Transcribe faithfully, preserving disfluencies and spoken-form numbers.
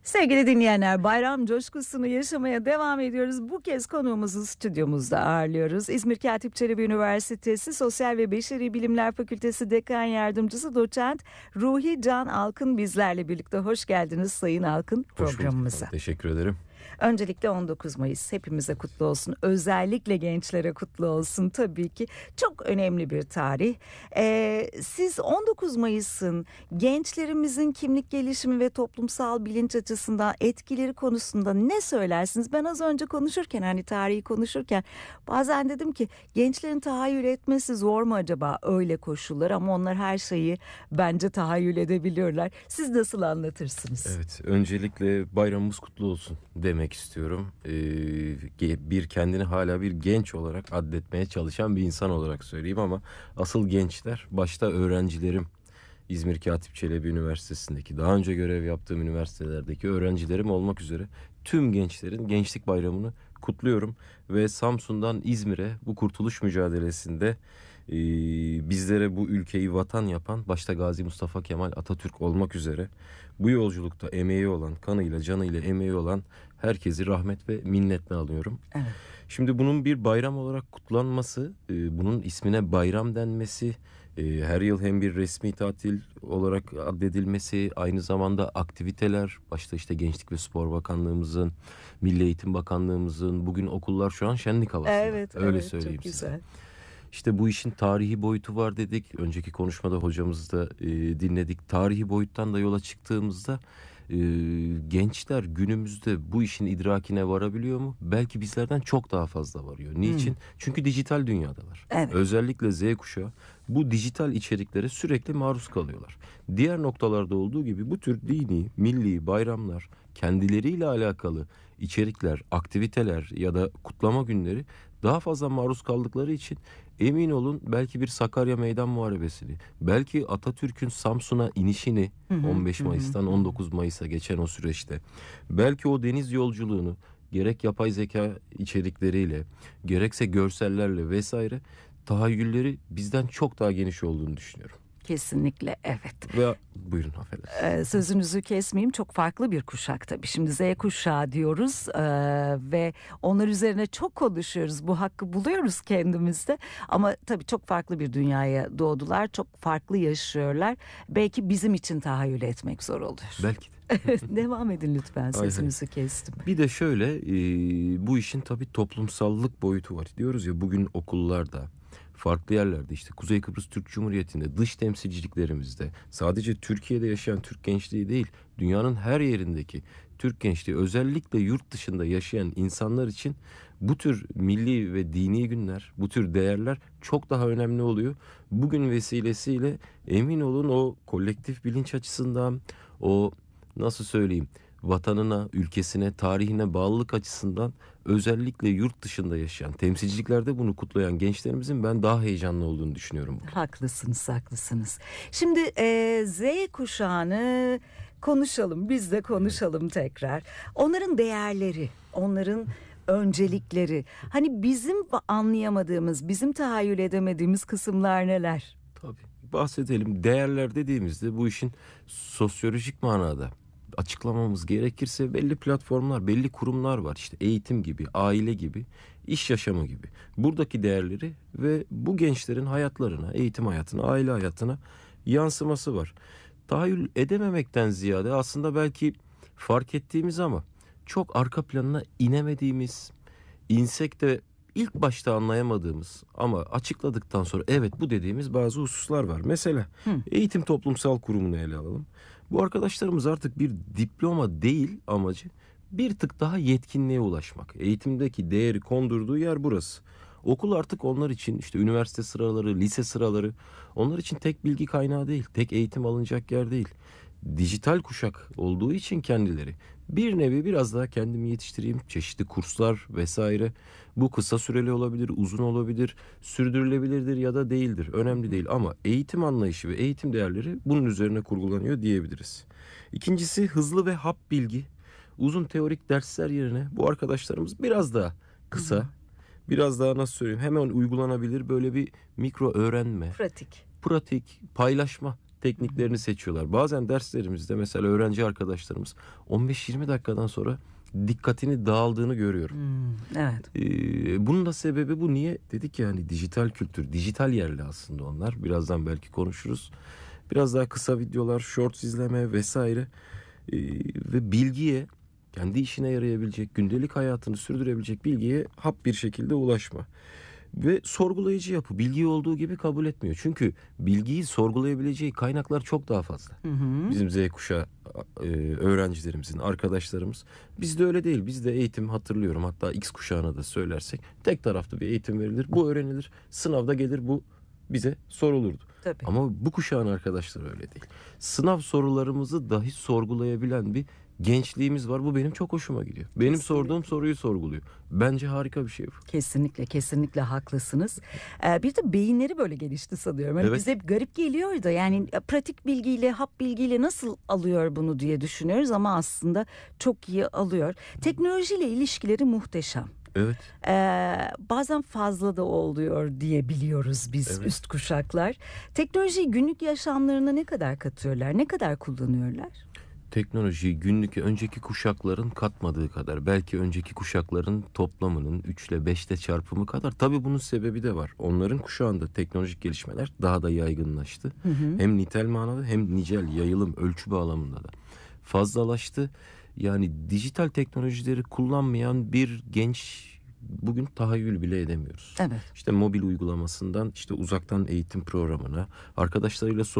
Sevgili dinleyenler, bayram coşkusunu yaşamaya devam ediyoruz. Bu kez konuğumuzu stüdyomuzda ağırlıyoruz. İzmir Katip Çelebi Üniversitesi Sosyal ve Beşeri Bilimler Fakültesi Dekan Yardımcısı Doçent Ruhi Can Alkın bizlerle birlikte. Hoş geldiniz Sayın Alkın programımıza. Teşekkür ederim. Öncelikle on dokuz Mayıs hepimize kutlu olsun. Özellikle gençlere kutlu olsun tabii ki. Çok önemli bir tarih. Ee, siz on dokuz Mayıs'ın gençlerimizin kimlik gelişimi ve toplumsal bilinç açısından etkileri konusunda ne söylersiniz? Ben az önce konuşurken, hani tarihi konuşurken bazen dedim ki gençlerin tahayyül etmesi zor mu acaba öyle koşullar, ama onlar her şeyi bence tahayyül edebiliyorlar. Siz nasıl anlatırsınız? Evet, öncelikle bayramımız kutlu olsun demek istiyorum. Ee, bir kendini hala bir genç olarak addetmeye çalışan bir insan olarak söyleyeyim, ama asıl gençler, başta öğrencilerim, İzmir Katip Çelebi Üniversitesi'ndeki, daha önce görev yaptığım üniversitelerdeki öğrencilerim olmak üzere tüm gençlerin Gençlik Bayramı'nı kutluyorum ve Samsun'dan İzmir'e bu kurtuluş mücadelesinde e, bizlere bu ülkeyi vatan yapan, başta Gazi Mustafa Kemal Atatürk olmak üzere bu yolculukta emeği olan, kanıyla canıyla emeği olan herkesi rahmet ve minnetle alıyorum. Evet. Şimdi bunun bir bayram olarak kutlanması, e, bunun ismine bayram denmesi, e, her yıl hem bir resmi tatil olarak addedilmesi, aynı zamanda aktiviteler, başta işte Gençlik ve Spor Bakanlığımızın, Milli Eğitim Bakanlığımızın, bugün okullar şu an şenlik havasında. Evet, Öyle evet, söyleyeyim çok size. güzel. İşte bu işin tarihi boyutu var dedik. Önceki konuşmada hocamızı da e, dinledik. Tarihi boyuttan da yola çıktığımızda e, gençler günümüzde bu işin idrakine varabiliyor mu? Belki bizlerden çok daha fazla varıyor. Niçin? Hmm. Çünkü dijital dünyadalar. Evet. Özellikle Z kuşağı bu dijital içeriklere sürekli maruz kalıyorlar. Diğer noktalarda olduğu gibi bu tür dini, milli bayramlar, kendileriyle alakalı içerikler, aktiviteler ya da kutlama günleri daha fazla maruz kaldıkları için emin olun belki bir Sakarya Meydan Muharebesi'ni, belki Atatürk'ün Samsun'a inişini, hı hı, on beş Mayıs'tan hı hı. on dokuz Mayıs'a geçen o süreçte, belki o deniz yolculuğunu gerek yapay zeka içerikleriyle, gerekse görsellerle vesaire tahayyülleri bizden çok daha geniş olduğunu düşünüyorum. Kesinlikle evet. Ve buyurun, affedersiniz. Ee, sözünüzü kesmeyeyim, çok farklı bir kuşak tabii. Şimdi Z kuşağı diyoruz ee, ve onlar üzerine çok konuşuyoruz. Bu hakkı buluyoruz kendimizde. Ama tabii çok farklı bir dünyaya doğdular. Çok farklı yaşıyorlar. Belki bizim için tahayyül etmek zor oluyor. Belki de. Devam edin lütfen, sözünüzü kestim. Bir de şöyle e, bu işin tabii toplumsallık boyutu var. Diyoruz ya, bugün okullarda, farklı yerlerde, işte Kuzey Kıbrıs Türk Cumhuriyeti'nde, dış temsilciliklerimizde, sadece Türkiye'de yaşayan Türk gençliği değil, dünyanın her yerindeki Türk gençliği, özellikle yurt dışında yaşayan insanlar için bu tür milli ve dini günler, bu tür değerler çok daha önemli oluyor. Bugün vesilesiyle emin olun o kolektif bilinç açısından, o nasıl söyleyeyim, vatanına, ülkesine, tarihine bağlılık açısından özellikle yurt dışında yaşayan, temsilciliklerde bunu kutlayan gençlerimizin ben daha heyecanlı olduğunu düşünüyorum. Burada. Haklısınız, haklısınız. Şimdi e, Z kuşağını konuşalım, biz de konuşalım evet. tekrar. Onların değerleri, onların öncelikleri, hani bizim anlayamadığımız, bizim tahayyül edemediğimiz kısımlar neler? Tabii, bahsedelim. Değerler dediğimizde bu işin sosyolojik manada açıklamamız gerekirse belli platformlar, belli kurumlar var. İşte eğitim gibi, aile gibi, iş yaşamı gibi. Buradaki değerleri ve bu gençlerin hayatlarına, eğitim hayatına, aile hayatına yansıması var. Tahayyül edememekten ziyade aslında belki fark ettiğimiz ama çok arka planına inemediğimiz, insek de ilk başta anlayamadığımız ama açıkladıktan sonra evet bu dediğimiz bazı hususlar var. Mesela Hı. Eğitim Toplumsal Kurumu'nu ele alalım. Bu arkadaşlarımız artık bir diploma değil amacı, bir tık daha yetkinliğe ulaşmak. Eğitimdeki değeri kondurduğu yer burası. Okul artık onlar için, işte üniversite sıraları, lise sıraları, onlar için tek bilgi kaynağı değil, tek eğitim alınacak yer değil. Dijital kuşak olduğu için kendileri bir nevi biraz daha kendimi yetiştireyim, çeşitli kurslar vesaire, bu kısa süreli olabilir, uzun olabilir, sürdürülebilirdir ya da değildir, önemli değil, ama eğitim anlayışı ve eğitim değerleri bunun üzerine kurgulanıyor diyebiliriz. İkincisi hızlı ve hap bilgi, uzun teorik dersler yerine bu arkadaşlarımız biraz daha kısa, biraz daha nasıl söyleyeyim, hemen uygulanabilir böyle bir mikro öğrenme, pratik, pratik paylaşma tekniklerini seçiyorlar. Bazen derslerimizde mesela öğrenci arkadaşlarımız on beş yirmi dakikadan sonra dikkatini dağıldığını görüyorum. Hmm, evet. Ee, bunun da sebebi bu. Niye? Dedik ya hani dijital kültür, dijital yerli aslında onlar. Birazdan belki konuşuruz. Biraz daha kısa videolar, shorts izleme vesaire. Ee, ve bilgiye, kendi işine yarayabilecek, gündelik hayatını sürdürebilecek bilgiye hap bir şekilde ulaşma. Ve sorgulayıcı yapı. Bilgiyi olduğu gibi kabul etmiyor. Çünkü bilgiyi sorgulayabileceği kaynaklar çok daha fazla. Hı hı. Bizim Z kuşağı e, öğrencilerimizin, arkadaşlarımız. Bizde öyle değil. Bizde eğitim, hatırlıyorum, hatta X kuşağına da söylersek tek taraflı bir eğitim verilir. Bu öğrenilir. Sınavda gelir, bu bize sorulurdu. Tabii. Ama bu kuşağın arkadaşları öyle değil. Sınav sorularımızı dahi sorgulayabilen bir gençliğimiz var. Bu benim çok hoşuma gidiyor. Benim Kesinlikle. sorduğum soruyu sorguluyor. Bence harika bir şey bu. Kesinlikle kesinlikle haklısınız. Ee, bir de beyinleri böyle gelişti sanıyorum. Hani Evet. bize hep garip geliyor da yani pratik bilgiyle, hap bilgiyle nasıl alıyor bunu diye düşünüyoruz ama aslında çok iyi alıyor. Teknolojiyle ilişkileri muhteşem. Evet. Ee, bazen fazla da oluyor diye biliyoruz biz Evet. üst kuşaklar. Teknolojiyi günlük yaşamlarına ne kadar katıyorlar, ne kadar kullanıyorlar? Teknolojiyi günlük önceki kuşakların katmadığı kadar, belki önceki kuşakların toplamının üçle beşte çarpımı kadar. Tabii bunun sebebi de var. Onların kuşağında teknolojik gelişmeler daha da yaygınlaştı. Hı hı. Hem nitel manada hem nicel, yayılım, ölçü bağlamında da fazlalaştı. Yani dijital teknolojileri kullanmayan bir genç bugün tahayyül bile edemiyoruz. Evet. İşte mobil uygulamasından işte uzaktan eğitim programına, arkadaşlarıyla